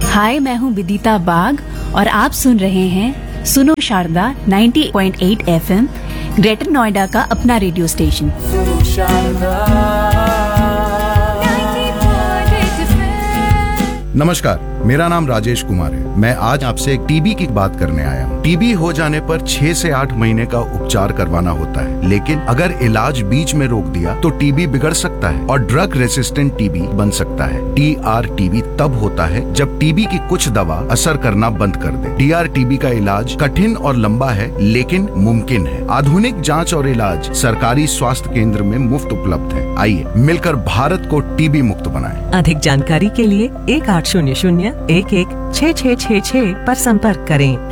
हाय, मैं हूँ विदिता बाग और आप सुन रहे हैं सुनो शारदा 90.8 FM, ग्रेटर नोएडा का अपना रेडियो स्टेशन। सुनो शारदा। नमस्कार, मेरा नाम राजेश कुमार है। मैं आज आपसे टीबी की बात करने आया हूँ। टीबी हो जाने पर 6 से 8 महीने का उपचार करवाना होता है, लेकिन अगर इलाज बीच में रोक दिया तो टीबी बिगड़ सकता है और ड्रग रेसिस्टेंट टीबी बन सकता है। DRTB तब होता है जब टीबी की कुछ दवा असर करना बंद कर दे। DRTB का इलाज कठिन और लंबा है, लेकिन मुमकिन है। आधुनिक जांच और इलाज सरकारी स्वास्थ्य केंद्र में मुफ्त उपलब्ध है। आइए मिलकर भारत को टीबी मुक्त बनाएं। अधिक जानकारी के लिए 1800 11 6666 पर संपर्क करें।